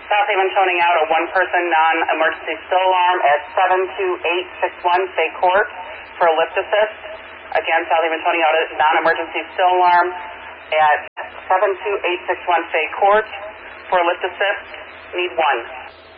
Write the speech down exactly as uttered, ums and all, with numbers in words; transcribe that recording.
South Haven toning out a one-person non-emergency still alarm at seven two eight six one Fay Court for a lift assist. Again, South Haven toning out a non-emergency still alarm at seven two eight six one Fay Court for a lift assist. Need one.